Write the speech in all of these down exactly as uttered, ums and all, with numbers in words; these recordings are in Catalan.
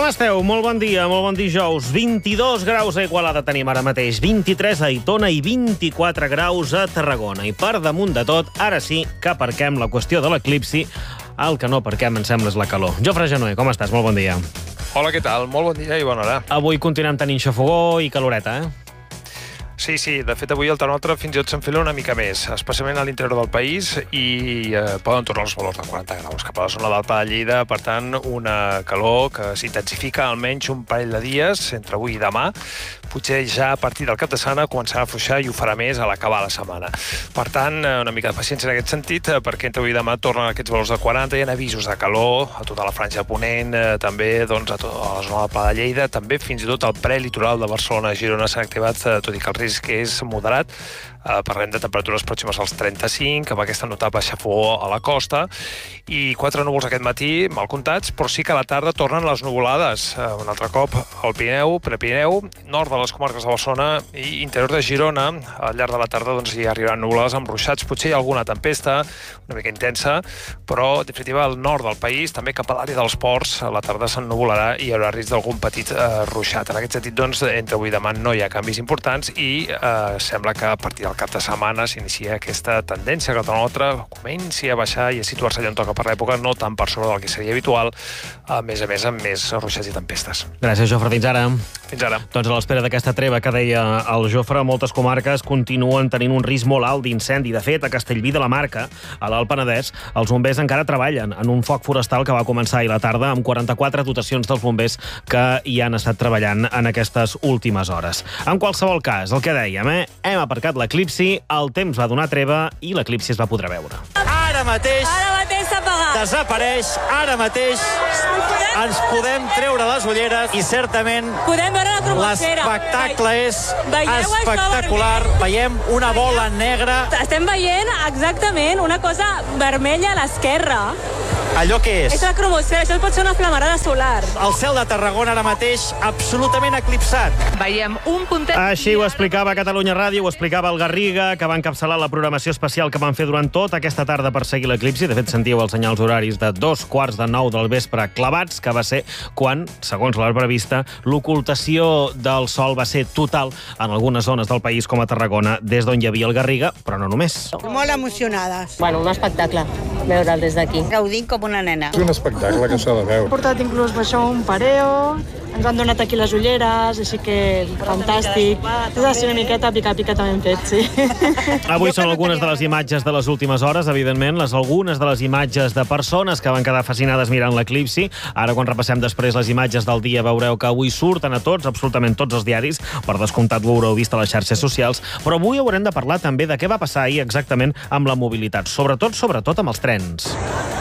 esteu? Molt bon dia, molt bon dijous. vint-i-dos graus a Igualada tenim ara mateix, vint-i-tres a Aitona i vint-i-quatre graus a Tarragona. I per damunt de tot, ara sí que aparquem la qüestió de l'eclipsi. El que no aparquem, em sembla, és la calor. Jofre Genoé, com estàs? Molt bon dia. Hola, què tal? Molt bon dia i bona hora. Avui continuem tenint xafogó i caloreta, eh? Sí, sí, de fet avui el termòmetre fins i tot s'enfila una mica més, especialment a l'interior del país, i eh, poden tornar els valors de quaranta graus cap a la zona d'Alta de Lleida. Per tant, una calor que s'intensifica almenys un parell de dies entre avui i demà. Potser ja a partir del cap de setmana començarà a afluixar i ho farà més a l'acabar la setmana. Per tant, una mica de paciència en aquest sentit, perquè entre avui i demà tornen aquests valors de quaranta, hi ha avisos de calor a tota la franja ponent, eh, també doncs, a, tota la zona del Pla de Lleida, també fins i tot al prelitoral de Barcelona i Girona s'ha activat, eh, tot i que el risc que és moderat. Uh, parlem de temperatures pròximes als trenta-cinc, amb aquesta notable xafogor a la costa, i quatre núvols aquest matí, mal comptats, però sí que a la tarda tornen les nuvolades. Uh, un altre cop al Pirineu, Prepirineu, nord de les comarques de Barcelona i interior de Girona. Al llarg de la tarda doncs, hi arribaran nuvolades amb ruixats, potser hi ha alguna tempesta, una mica intensa, però, en definitiva, al nord del país, també cap a l'àrea dels ports, a la tarda s'ennuvolarà i hi haurà risc d'algun petit uh, ruixat. En aquest sentit, doncs, entre avui i demà no hi ha canvis importants i uh, sembla que a partir del cap de setmana s'inicia aquesta tendència que el termòmetre comenci a baixar i a situar-se allà on toca per l'època, no tant per sobre del que seria habitual, a més a més amb més ruixats i tempestes. Gràcies, Jofre. Fins ara. Fins ara. Doncs a l'espera d'aquesta treva que deia el Jofre, moltes comarques continuen tenint un risc molt alt d'incendi. De fet, a Castellví de la Marca, a l'Alt Penedès, els bombers encara treballen en un foc forestal que va començar ahir a la tarda amb quaranta-quatre dotacions dels bombers que hi han estat treballant en aquestes últimes hores. En qualsevol cas, el que dèiem, eh? hem aparcat l'eclipsi, el temps va donar treva i l'eclipsi es va poder veure. Ara mateix, Ara mateix s'ha apagat. desapareix, ara mateix ens podem treure les ulleres i certament Podem veure la cromosfera. l'espectacle és Veieu això espectacular. vermell? Veiem una bola negra. Estem veient exactament una cosa vermella a l'esquerra. Allò que és És la cromosfera, això pot ser una flamarada solar. el cel de Tarragona ara mateix absolutament eclipsat. Veiem un puntet... Així ho explicava Catalunya Ràdio, ho explicava el Garriga, que va encapçalar la programació especial que van fer durant tota aquesta tarda per seguir l'eclipsi. De fet, sentíeu els senyals horaris de dos quarts de nou del vespre clavats, que va ser quan, segons l'hora prevista, l'ocultació del sol va ser total en algunes zones del país, com a Tarragona, des d'on hi havia el Garriga, però no només. Molt emocionades. Bueno, un espectacle, veure'l des d'aquí. Gaudint com una nena. És un espectacle que s'ha de veure. Hem portat inclús això, un pareo, ens han donat aquí les ulleres, així que fantàstic. És així una miqueta pica-pica també hem fet, sí. Avui són algunes de les imatges de les últimes hores, evidentment, les algunes de les imatges de persones que van quedar fascinades mirant l'eclipsi. Ara, quan repassem després les imatges del dia, veureu que avui surten a tots, absolutament tots els diaris, per descomptat ho haureu vist a les xarxes socials, però avui haurem de parlar també de què va passar ahir exactament amb la mobilitat, sobretot, sobretot amb els trens.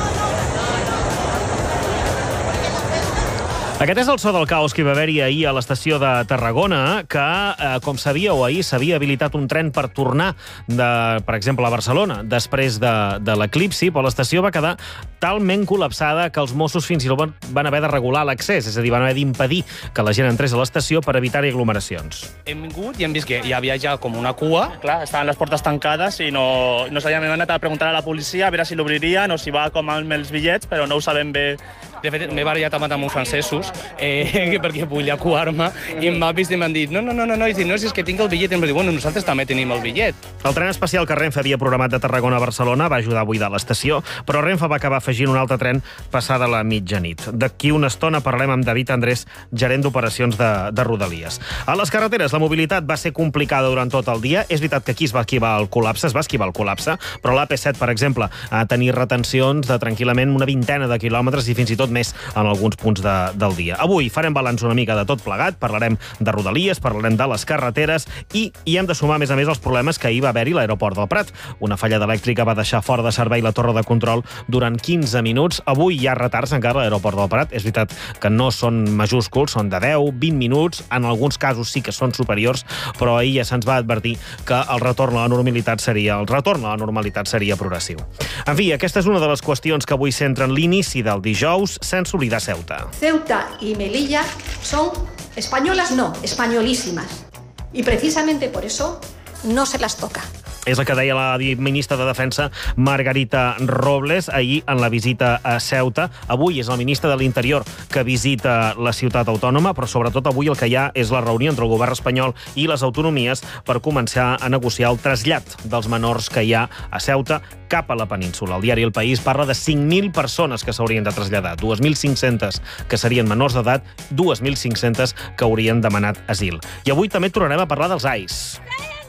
Aquest és el so del caos que hi va haver-hi ahir a l'estació de Tarragona, que, eh, com sabíeu, ahir s'havia habilitat un tren per tornar, de, per exemple, a Barcelona, després de, de l'eclipsi, però l'estació va quedar talment col·lapsada que els Mossos fins i tot van haver de regular l'accés, és a dir, van haver d'impedir que la gent entrés a l'estació per evitar-hi aglomeracions. Hem vingut i hem vist que hi havia ja com una cua, clar, estaven les portes tancades i no, no sabíem, hem anat a preguntar a la policia a veure si l'obririen o si va com amb els bitllets, però no ho sabem bé. De fet, m'he barallat amb uns francesos eh, perquè volia coar-me i em va vist i m'han dit no, no, no, no, no, i dic, no, si és que tinc el bitllet. I em va dir, bueno, nosaltres també tenim el bitllet. El tren especial que Renfe havia programat de Tarragona a Barcelona va ajudar a buidar l'estació, però Renfe va acabar afegint un altre tren passada la mitjanit. D'aquí una estona parlem amb David Andrés, gerent d'operacions de, de Rodalies. A les carreteres la mobilitat va ser complicada durant tot el dia. És veritat que aquí es va esquivar el col·lapse, es va esquivar el col·lapse, però l'A P set, per exemple, ha de tenir retencions de tranquil·lament una vintena de quilòmetres i fins i tot més en alguns punts de, del dia. Avui farem balanç una mica de tot plegat, parlarem de Rodalies, parlarem de les carreteres i hi hem de sumar, a més a més, els problemes que ahir va haver-hi a l'aeroport del Prat. Una fallada elèctrica va deixar fora de servei la torre de control durant quinze minuts. Avui hi ha retards encara a l'aeroport del Prat. És veritat que no són majúsculs, són de deu, vint minuts, en alguns casos sí que són superiors, però ahir ja se'ns va advertir que el retorn a la normalitat seria, el retorn a la normalitat seria progressiu. En fi, aquesta és una de les qüestions que avui centren l'inici del dijous, sense oblidar Ceuta. Ceuta y Melilla son españolas, no, españolísimas. Y precisamente por eso no se las toca. És el que deia la ministra de Defensa, Margarita Robles, ahir en la visita a Ceuta. Avui és el ministre de l'Interior que visita la ciutat autònoma, però sobretot avui el que hi ha és la reunió entre el govern espanyol i les autonomies per començar a negociar el trasllat dels menors que hi ha a Ceuta cap a la península. El diari El País parla de cinc mil persones que s'haurien de traslladar, dos mil cinc-centes que serien menors d'edat, dos mil cinc-centes que haurien demanat asil. I avui també tornarem a parlar dels A I S.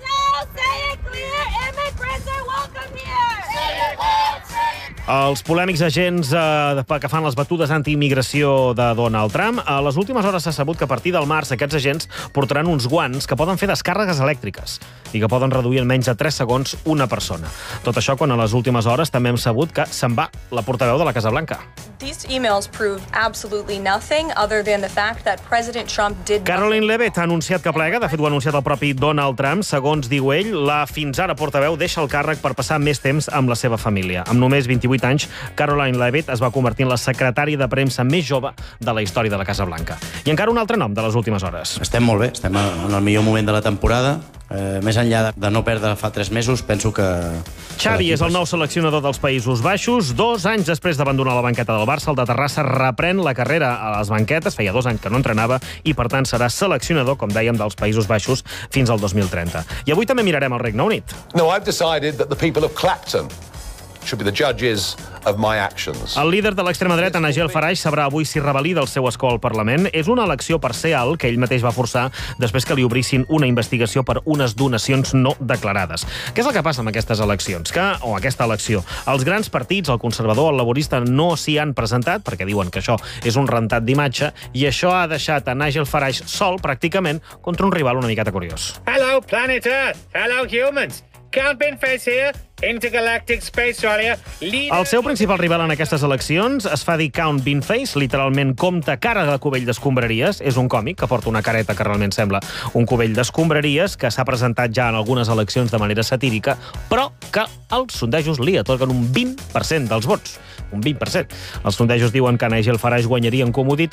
Els polèmics agents eh, que fan les batudes anti-immigració de Donald Trump. A les últimes hores s'ha sabut que a partir del març aquests agents portaran uns guants que poden fer descàrregues elèctriques i que poden reduir en menys de tres segons una persona. Tot això quan a les últimes hores també hem sabut que se'n va la portaveu de la Casa Blanca. These emails prove absolutely nothing other than the fact that President Trump did Caroline Leavitt ha anunciat que plega, de fet ho ha anunciat el propi Donald Trump. Segons diu ell, la fins ara portaveu deixa el càrrec per passar més temps amb la seva família. Amb només vint-i-vuit anys, Caroline Leavitt es va convertir en la secretària de premsa més jove de la història de la Casa Blanca. I encara un altre nom de les últimes hores. Estem molt bé, estem en el millor moment de la temporada. Eh, més enllà de no perdre fa tres mesos, penso que... Xavi és el nou seleccionador dels Països Baixos. Dos anys després d'abandonar la banqueta del Barça, el de Terrassa reprèn la carrera a les banquetes. Feia dos anys que no entrenava i, per tant, serà seleccionador, com dèiem, dels Països Baixos fins al dos mil trenta. I avui també mirarem el Regne Unit. No, I've decided that the people of Clapton should be the judges of my actions. El líder de l'extrema dreta, Nigel Farage, sabrà avui si revalida el seu escó al Parlament. És una elecció parcial que ell mateix va forçar després que li obrissin una investigació per unes donacions no declarades. Què és el que passa amb aquestes eleccions? Que, o aquesta elecció, els grans partits, el conservador, el laborista, no s'hi han presentat, perquè diuen que això és un rentat d'imatge, i això ha deixat a Nigel Farage sol, pràcticament, contra un rival una miqueta curiós. Hello, planet Earth! Hello, humans! Count Binface here, Intergalactic Space Rally. El seu principal rival en aquestes eleccions es fa dir Count Binface, literalment compta cara de cubell d'escombraries. És un còmic que porta una careta que realment sembla un cubell d'escombraries, que s'ha presentat ja en algunes eleccions de manera satírica, però que els sondejos li atorguen un vint per cent dels vots. Un vint per cent. Els sondejos diuen que Nigel Farage guanyaria en comoditat,